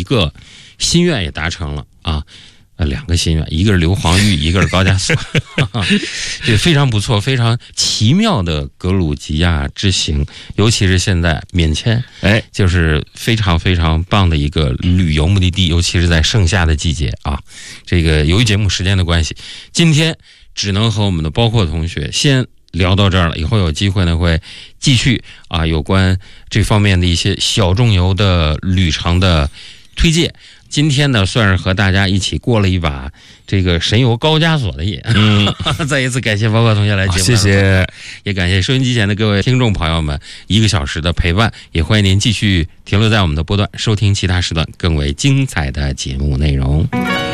个心愿也达成了啊。2个心愿，一个是硫磺浴，一个是高加索，这非常不错，非常奇妙的格鲁吉亚之行，尤其是现在免签，就是非常非常棒的一个旅游目的地，尤其是在盛夏的季节啊。这个由于节目时间的关系，今天只能和我们的包括同学先聊到这儿了，以后有机会呢会继续啊有关这方面的一些小众游的旅程的推荐。今天呢，算是和大家一起过了一把这个神游高加索的夜。再一次感谢包括同学来节目， 谢谢， 也感谢收音机前的各位听众朋友们1个小时的陪伴，也欢迎您继续停留在我们的波段，收听其他时段更为精彩的节目内容。